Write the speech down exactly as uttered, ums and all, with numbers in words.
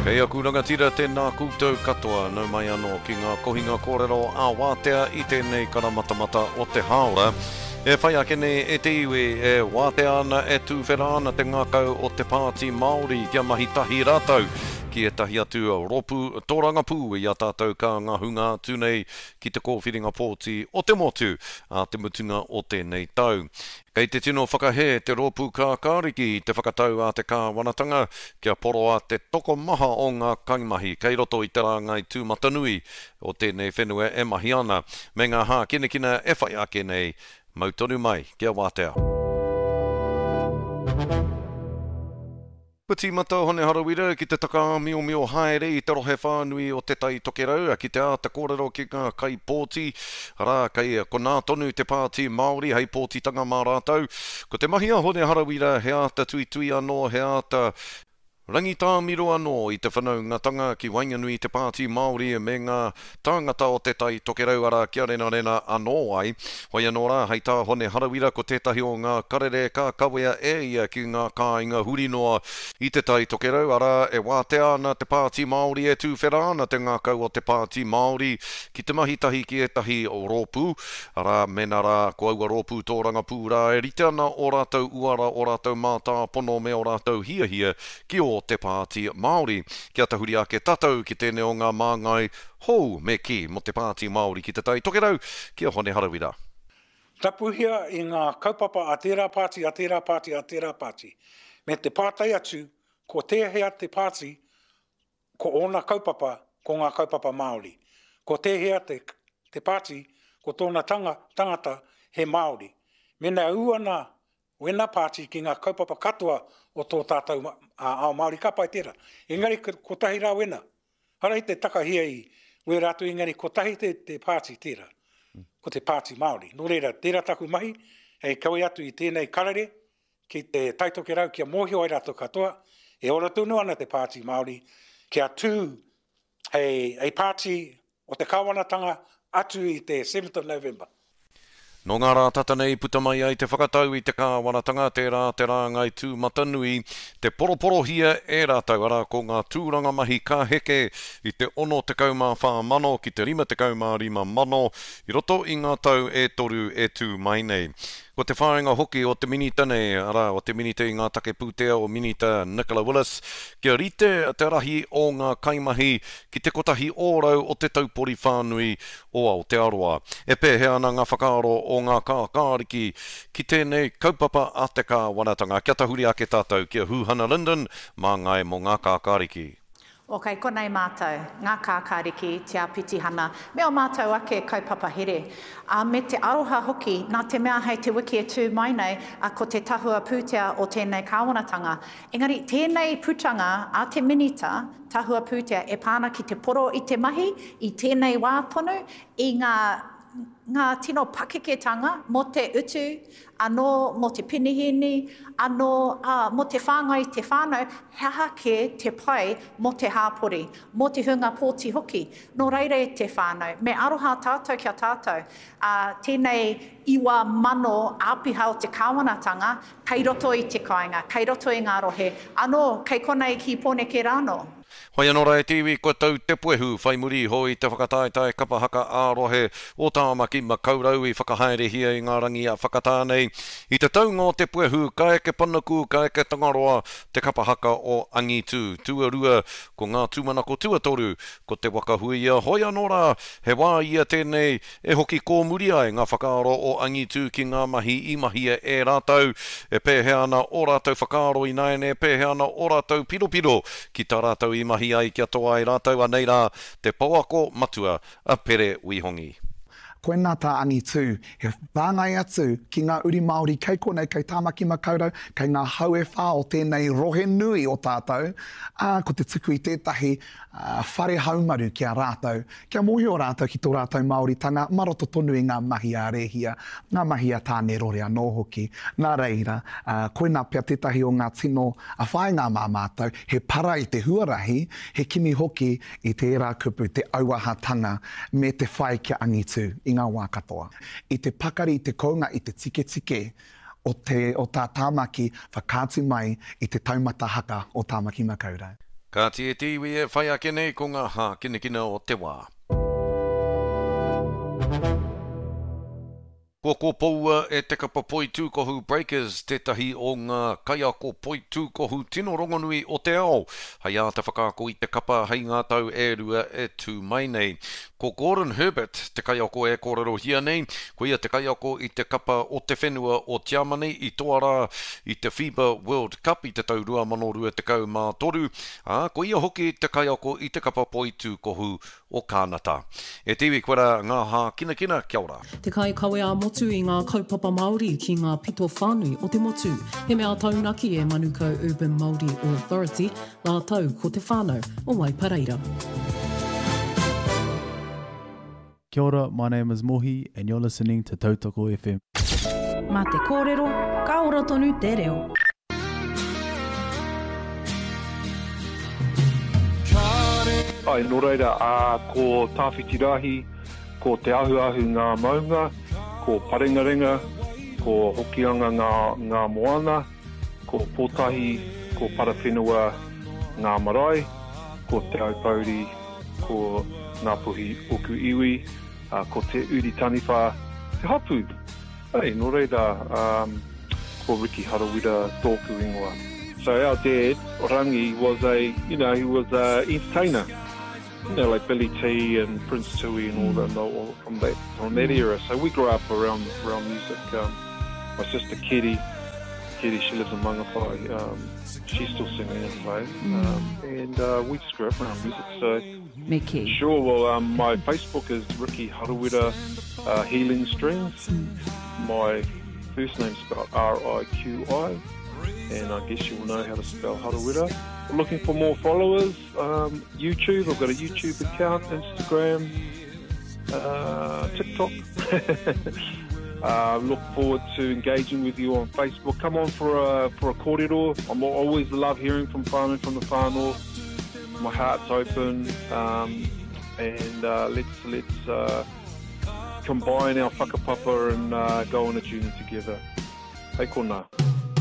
Kei a kūranga tira tēnā koutou katoa nau mai anō ki ngā kohinga kōrero a Wātea i tēnei karamatamata o te haora. E whai ake nei e te iwi e Wātea ana e tūwhera ana te ngākau o te pāti Māori kia mahi tahi rātau. Ki e tahi atu ropu tōrangapū i a tātou ka ngā hunga tūnei ki te kōwhiringa pōti o te motu a te mutunga o tēnei tau. Kei te tino whakahe te ropu ka kāriki te whakatau a te kāwanatanga kia poro a te toko maha o ngā kaimahi kei roto i te rangai tūmatanui o tēnei whenua e mahi ana. Me ngā hā kinekina e whai ake nei mautonu mai kia Wātea. Ko tīmata hone harawira ki te taka mio mio haere i te rohe whānui o te tai tokerau a ki te āta kōrero ki ngā kai pōti rā kai ko nā tonu te pāti Māori hei pōti tanga mā rātau. Ko te mahia hone harawira he āta tui tui anō he āta rangita miro anō i te whanau ngatanga ki Wainganui te pāti Māori me ngā tāngata o te tai tokerau ara kia rena rena anō ai. Hoi anō rā, hei tā hone harawira ko tētahi o ngā karere ka kawea e ia ki ngā kāinga huri noa i te tai tokerau ara e Wātea ana te pāti Māori e tūwhera ana te ngākau o te pāti Māori ki te mahi tahi ki e tahi o rōpū. Ara mena rā, ko aua rōpū tōrangapū rā e rite ana o rātou uara o rātou mātā pono me o rātou hia hia ki o te pāti Māori. Kia tahuri ake tatau ki tēnei o ngā māngai hou me ki mo te pāti Māori ki te tai tokerau. Kia hone harawira. Tapuhia i ngā kaupapa a tērā pāti, a tērā pāti, a tērā pāti. Me te pātai atu, ko tēhea te pāti, ko ona kaupapa, ko ngā kaupapa Māori. Ko tēhea te, te pāti, ko tōna tanga, tangata he Māori. Mena uana wena pāti ki ngā kaupapa katoa o tō tātou a ao Māori ka pai tērā. Engari ko tahi rā wena. Harai te takahia i we rātu engari ko tahi te, te pāti tērā. Ko te pāti Māori. Nō reira, tērā taku mahi, hei kaui atu i tēnei karare, ki te taitoke rau kia mōhio ai rātou katoa, e ora tūnu ana te pāti Māori, kia tū hei, hei pāti o te kāwanatanga atu i te seventh of November. No ngā rā tata nei puta mai ai te whakatau i te kāwanatanga te rā te rāngai tūmatanui, te poroporo hia e rātau ara ko ngā tūranga mahi ka heke i te ono te kaumā whā mano ki te rima te kaumā rima mano i roto i ngā tau e toru e tū mai nei. Ko te whāinga hoki o te minita nei, ara, o te minita i ngā take pūtea o minita Nicola Willis, kia rite te rahi o ngā kaimahi ki te kotahi ōrau o te taupori whānui o Aotearoa. E pēhea ana ngā whakaaro o ngā kākāriki ki tēnei kaupapa a te kāwanatanga. Kia tahuri ake tātou, kia Hūhana Linden, mā ngai mo ngā kākāriki. Ok, konei mātou, ngā kākāriki, te apiti hana, me o mātou ake kaupapa here. A me te aroha hoki, nā te mea hei te wiki e tū mai nei, a ko te tahua pūtea o tēnei kāwanatanga. Engari, tēnei pūtanga a te minita, tahua pūtea, e pāna ki te poro i te mahi, i tēnei wā tonu, i ngā ngā tino pakeketanga mo te utu, anō mo te pinihini, anō uh, mo te whāngai te whānau, hea ke te pai mo te hāpori, mo te hunga pōti hoki. Nō reire te whānau, me aroha tātou kia tātou, uh, tēnei iwa mano āpiha o te kāwanatanga, kei roto i te kāinga, kei roto i ngā rohe, anō, kei konei ki pōneke rāno. Hoi anō rai tiwi ko tau te puehu whai muri hoi te whakataetai kapahaka ārohe o tāmaki ma kaurau i whakahaere hia i ngā rangi a whakatānei. I te taunga o te puehu, ka eke panaku, ka eke tangaroa te kapahaka o Angitu, tuarua ko ngā tūmanako tuatoru, ko te wakahuia. Hoi anō rā, he wā ia tēnei e hoki kōmuri ai ngā whakaaro o Angitu ki ngā mahi i mahia e rātau, e pēhea ana o rātau whakaaro i naene, e pēhea ana o rātau piropiro ki tā rātau i mahi ai kia toa i rātau a nei rā te pauako matua a Pere Wihongi. Koe nā tā Angitu, he whāngai atu ki ngā uri Māori kei konei, kei tāmaki makaurau, kei ngā hauewha o tēnei rohe nui o tātou, uh, ko te tuku i tētahi uh, whare haumaru kia rātau, kia mohi o rātau ki tō rātau Māoritanga, maroto tonu i ngā mahi a rehia, ngā mahi a tāne rore anō hoki. Nā reira, uh, koe nā pia tētahi o ngā tino a whainga mā mātou, he para i te huarahi, he kimi hoki i te era kupu, te auahatanga me te whai kia Angitu i ngā wā katoa. I te pakari, i te kounga, i te tike tike o, te, o tā tāmaki whakātu mai i te taumata haka o tāmaki makaurau. Ka tie tiwi e whai ake nei ko ngā hā kine kina o te wā. Ko ko poua e te kapa poi tūkohu Breakers, tētahi o ngā kaia ko poi tūkohu tino rongonui o te ao. Hei a te whakaako i te kapa hei ngā tau e rua e tū mai nei. Ko Gordon Herbert, te kaiako e kōrero hia nei, ko ia te kaiako i te kapa o te whenua o Tiamani i toara i te FIBA World Cup i te tau rua mano rua te kau mā toru. A, ko ia hoki te kaiako i te kapa poi tūkohu o Kānata. E tiwi kura ngā hā kina kina, kia ora. Te kai kawe a motu i ngā kaupapa Māori ki ngā pito whānui o te motu. He mea taunaki e Manukau Urban Māori Authority, la tau ko te whānau o Waipareira. Kia ora, my name is Mohi and you're listening to Tautoko F M. Mā te kōrero, ka ora tonu te reo. Ai, nō reira, a ko tāwhiti rahi, ko te ahu-ahu ngā maunga, ko parengarenga, ko hokianga ngā, ngā moana, ko pōtahi, ko parawhenua ngā marae, ko te aupauri, ko ngā puhi oku iwi, uh, ko te uri taniwha, te hapu. Hey, nō reira, um, ko Ricky Harawira tōku ingoa. So our dad, Rangi, was a, you know, he was a entertainer. You know, like Billy T and Prince Tui and all that, all from that from that era. So we grew up around around music. Um, my sister Kitty, Kitty, she lives in Mangawhai. Um, she's still singing and playing, um, and uh, we just grew up around music. So Mickey. Sure. Well, um, my Facebook is Ricky Harawira uh, Healing Strings. My first name's spelled R I Q I, and I guess you will know how to spell Harawira. Looking for more followers, um, YouTube, I've got a YouTube account, Instagram, uh, TikTok. uh, look forward to engaging with you on Facebook. Come on for a, for a kōrero. I'm always love hearing from whānau from the far north. My heart's open, um, and uh, let's, let's uh, combine our whakapapa and uh, go on a journey together. Hei kona.